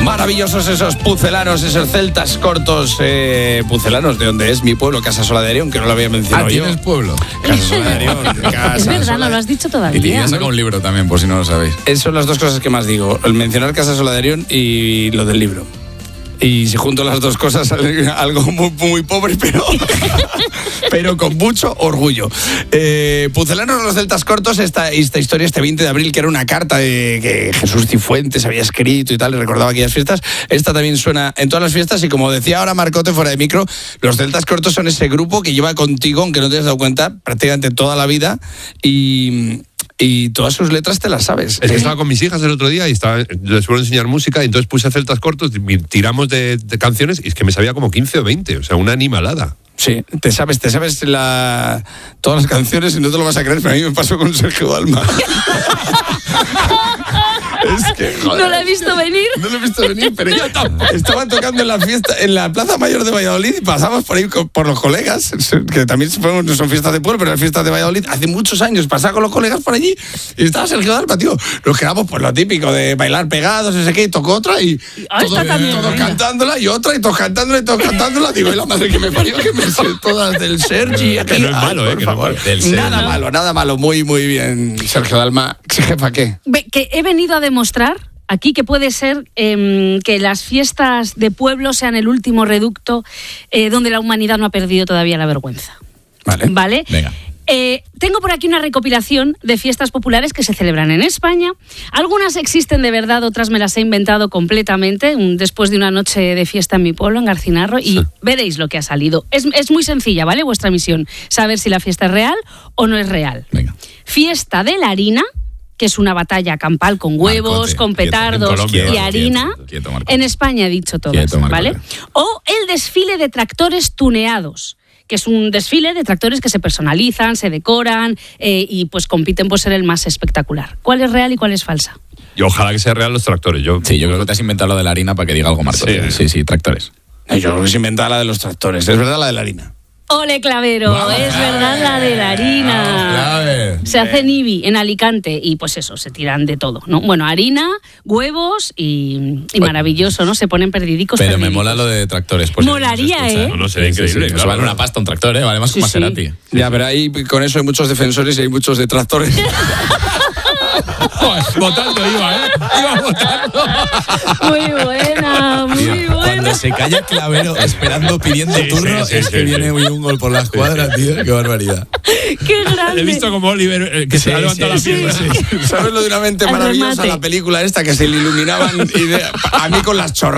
Maravillosos esos pucelanos, esos celtas cortos. Pucelanos, ¿de dónde es? Mi pueblo, Casasola de Arión, que no lo había mencionado yo. ¿Tienes pueblo? Casasola de Arión. Es verdad, no lo has dicho todavía. Y te saca un libro también, por si no lo sabéis. Esas son las dos cosas que más digo. El mencionar Casasola de Arión y lo del libro. Y si junto las dos cosas sale algo muy, muy pobre, pero con mucho orgullo. Pucelanos los celtas cortos, esta historia, este 20 de abril, que era una carta que Jesús Cifuentes había escrito y tal, y recordaba aquellas fiestas. Esta también suena en todas las fiestas y como decía ahora Marcote fuera de micro, los celtas cortos son ese grupo que lleva contigo, aunque no te has dado cuenta, prácticamente toda la vida y todas sus letras te las sabes. Es que estaba con mis hijas el otro día y les suelo enseñar música y entonces puse celtas cortos, tiramos de canciones y es que me sabía como 15 o 20, o sea, una animalada. Sí, te sabes todas las canciones y no te lo vas a creer, pero a mí me pasó con Sergio Dalma. Es que, joder, no lo he visto venir. No lo he visto venir, pero yo estaban tocando en la fiesta, en la Plaza Mayor de Valladolid y pasamos por ahí por los colegas, que también no son fiestas de pueblo, pero las fiestas de Valladolid, hace muchos años, pasaba con los colegas por allí y estaba Sergio Dalma, tío. Nos quedamos por lo típico de bailar pegados, no sé qué, y tocó otra y todos cantándola y otra y todos cantándola, digo, y la madre que me parió, que me sé todas del Sergi. Que no es malo, por favor. Nada malo, muy, muy bien, Sergio Dalma. Jefa, ¿qué? Que he venido a demostrar aquí que puede ser que las fiestas de pueblo sean el último reducto donde la humanidad no ha perdido todavía la vergüenza. ¿Vale? Venga. Tengo por aquí una recopilación de fiestas populares que se celebran en España. Algunas existen de verdad, otras me las he inventado completamente después de una noche de fiesta en mi pueblo, en Garcinarro, y veréis lo que ha salido. Es muy sencilla, ¿vale? Vuestra misión, saber si la fiesta es real o no es real. Venga. Fiesta de la harina, que es una batalla campal con huevos, Marcote, con petardos y harina. Quieto, en España he dicho todas, ¿vale? O el desfile de tractores tuneados, que es un desfile de tractores que se personalizan, se decoran y pues compiten por ser el más espectacular. ¿Cuál es real y cuál es falsa? Y ojalá que sea real los tractores. Sí, yo creo que te has inventado lo de la harina para que diga algo, Marcote. Sí, tractores. Yo creo que se inventaba la de los tractores. Es verdad la de la harina. ¡Ole, Clavero! ¡Vamos! Es verdad la de la harina. Se hace en Ibi, en Alicante, y pues eso, se tiran de todo, ¿no? Bueno, harina, huevos y maravilloso, ¿no? Se ponen perdidicos. Pero me mola lo de tractores. Pues molaría, ¿eh? No, sería increíble. Eso vale una pasta un tractor, ¿eh? Vale más que un Maserati. Ya, pero ahí con eso hay muchos defensores y hay muchos detractores. Votando iba, ¿eh? Iba votando. Muy buena, muy buena. Cuando se calla Clavero esperando, pidiendo turno, es que viene un gol por la escuadra, tío. Qué barbaridad. Qué grande. He visto como Oliver, que se ha levantado la pierna. ¿Sabes lo de una mente maravillosa? La película esta que se le iluminaban a mí con las chorradas